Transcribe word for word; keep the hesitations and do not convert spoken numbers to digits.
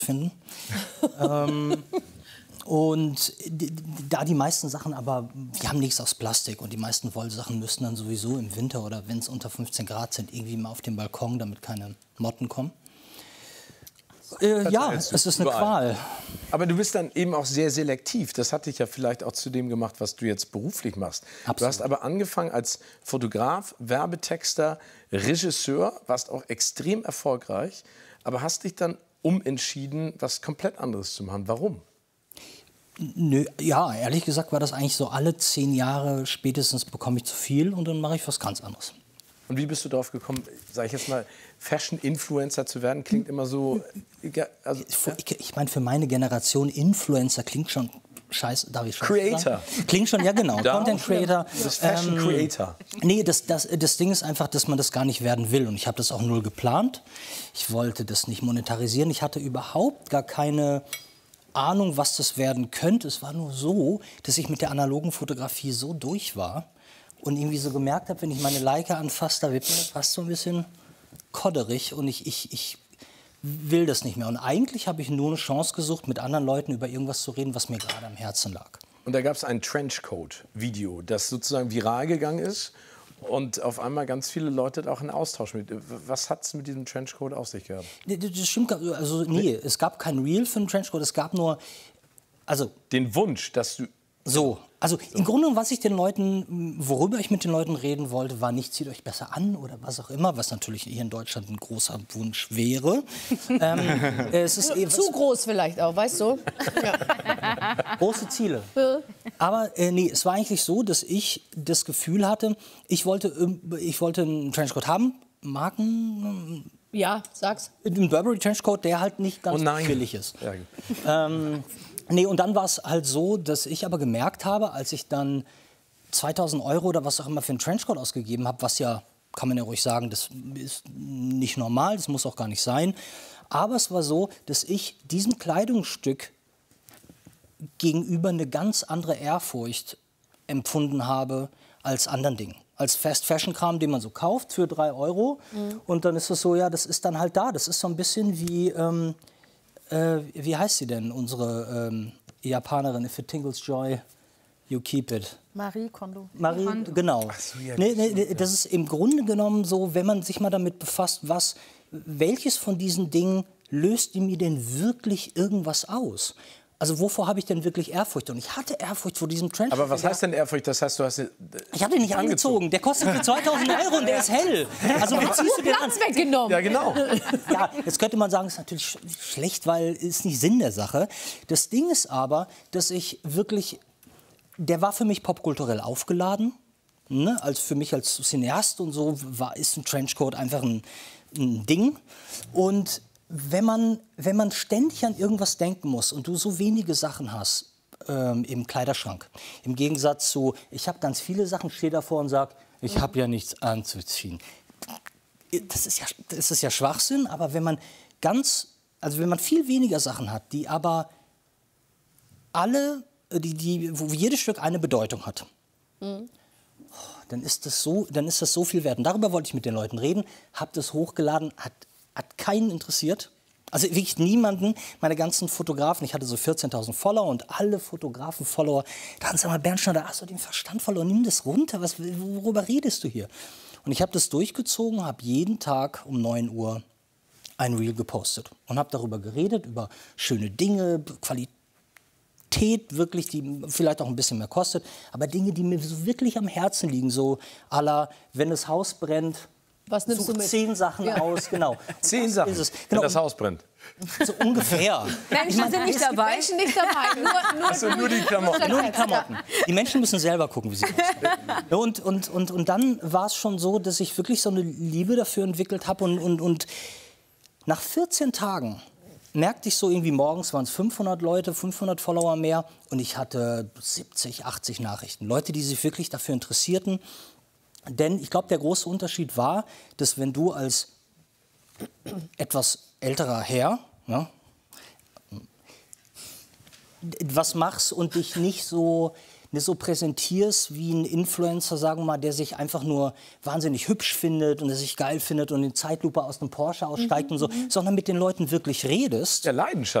finden. ähm, und die, da die meisten Sachen aber, wir haben nichts aus Plastik und die meisten Wollsachen müssen dann sowieso im Winter oder wenn es unter fünfzehn Grad sind, irgendwie mal auf den Balkon, damit keine Motten kommen. Äh, ja, es ist eine Qual. Aber du bist dann eben auch sehr selektiv. Das hat dich ja vielleicht auch zu dem gemacht, was du jetzt beruflich machst. Absolut. Du hast aber angefangen als Fotograf, Werbetexter, Regisseur, warst auch extrem erfolgreich, aber hast dich dann umentschieden, was komplett anderes zu machen. Warum? Nö, ja, ehrlich gesagt war das eigentlich so, alle zehn Jahre spätestens bekomme ich zu viel und dann mache ich was ganz anderes. Und wie bist du darauf gekommen, sage ich jetzt mal, Fashion-Influencer zu werden? Klingt immer so... Also, ja? Ich, ich meine, für meine Generation Influencer klingt schon scheiße. Darf ich schon Creator. sagen? Klingt schon, ja genau. Da Content Creator. Du bist Fashion ähm, Creator. Nee, das, das, das Ding ist einfach, dass man das gar nicht werden will. Und ich habe das auch null geplant. Ich wollte das nicht monetarisieren. Ich hatte überhaupt gar keine Ahnung, was das werden könnte. Es war nur so, dass ich mit der analogen Fotografie so durch war und irgendwie so gemerkt habe, wenn ich meine Leica anfasse, da wird mir fast so ein bisschen kodderig und ich, ich, ich will das nicht mehr. Und eigentlich habe ich nur eine Chance gesucht, mit anderen Leuten über irgendwas zu reden, was mir gerade am Herzen lag. Und da gab es ein Trenchcoat-Video, das sozusagen viral gegangen ist und auf einmal ganz viele Leute auch einen Austausch mit. Was hat es mit diesem Trenchcoat auf sich gehabt? Das stimmt, also nee, es gab kein Reel für einen Trenchcoat, es gab nur, also... Den Wunsch, dass du... So, also so. Im Grunde, was ich den Leuten, worüber ich mit den Leuten reden wollte, war nicht, zieht euch besser an oder was auch immer, was natürlich hier in Deutschland ein großer Wunsch wäre. ähm, es ist zu, zu groß vielleicht auch, weißt du? Ja. Große Ziele. Aber äh, nee, es war eigentlich so, dass ich das Gefühl hatte, ich wollte, ich wollte einen Trenchcoat haben, Marken... Ja, sag's. Ein Burberry Trenchcoat, der halt nicht ganz oh billig ist. Ja. Ähm, Nee, und dann war es halt so, dass ich aber gemerkt habe, als ich dann zweitausend Euro oder was auch immer für einen Trenchcoat ausgegeben habe, was ja, kann man ja ruhig sagen, das ist nicht normal, das muss auch gar nicht sein. Aber es war so, dass ich diesem Kleidungsstück gegenüber eine ganz andere Ehrfurcht empfunden habe als anderen Dingen. Als Fast-Fashion-Kram, den man so kauft für drei Euro. Mhm. Und dann ist es so, ja, das ist dann halt da. Das ist so ein bisschen wie... Ähm, Äh, wie heißt sie denn, unsere ähm, Japanerin? If it tingles joy, you keep it. Marie Kondo. Marie, Kondo. genau. Ach so, ja, nee, nee, das ist im Grunde genommen so, wenn man sich mal damit befasst, was, welches von diesen Dingen löst mir denn wirklich irgendwas aus? Also wovor habe ich denn wirklich Ehrfurcht? Und ich hatte Ehrfurcht vor diesem Trenchcoat. Aber was heißt denn Ehrfurcht? Das heißt, du hast... Ich habe den nicht angezogen. Der kostet für zweitausend Euro und der ist hell. Also wie ziehst du den an? Platz weggenommen. Ja, genau. Ja, jetzt könnte man sagen, es ist natürlich schlecht, weil es nicht Sinn der Sache. Das Ding ist aber, dass ich wirklich... Der war für mich popkulturell aufgeladen. Ne? Also für mich als Cineast und so war, ist ein Trenchcoat einfach ein, ein Ding. Und... Wenn man, wenn man ständig an irgendwas denken muss und du so wenige Sachen hast ähm, im Kleiderschrank, im Gegensatz zu, ich habe ganz viele Sachen, stehe davor und sage, ich habe ja nichts anzuziehen. Das ist ja, das ist ja Schwachsinn, aber wenn man ganz, also wenn man viel weniger Sachen hat, die aber alle, die, die, wo jedes Stück eine Bedeutung hat, mhm. dann ist das so, dann ist das so viel wert. Und darüber wollte ich mit den Leuten reden, habe das hochgeladen, hat Hat keinen interessiert. Also wirklich niemanden. Meine ganzen Fotografen, ich hatte so vierzehntausend Follower und alle Fotografen-Follower, da haben sie mal, Bernstein, hast du den Verstand verloren, nimm das runter, was, worüber redest du hier? Und ich habe das durchgezogen, habe jeden Tag um neun Uhr ein Reel gepostet und habe darüber geredet, über schöne Dinge, Qualität wirklich, die vielleicht auch ein bisschen mehr kostet, aber Dinge, die mir so wirklich am Herzen liegen, so à la, wenn das Haus brennt, was nimmst Such du mit? Zehn Sachen ja. aus, genau. Zehn Sachen, ist es. wenn Genau. das Haus brennt. So ungefähr. Menschen ich mein, sind nicht dabei. Menschen nicht dabei. Nur, nur, also nur die Klamotten. Nur die Klamotten. Die Menschen müssen selber gucken, wie sie aussehen. Und, und, und, und dann war es schon so, dass ich wirklich so eine Liebe dafür entwickelt habe. Und, und, und nach vierzehn Tagen merkte ich so irgendwie, morgens waren es fünfhundert Leute, fünfhundert Follower mehr. Und ich hatte siebzig, achtzig Nachrichten. Leute, die sich wirklich dafür interessierten. Denn ich glaube, der große Unterschied war, dass wenn du als etwas älterer Herr ja, was machst und dich nicht so nicht so präsentierst wie ein Influencer, sagen wir mal, der sich einfach nur wahnsinnig hübsch findet und der sich geil findet und in Zeitlupe aus einem Porsche aussteigt Mhm. und so, sondern mit den Leuten wirklich redest. Ja, Leidenschaft.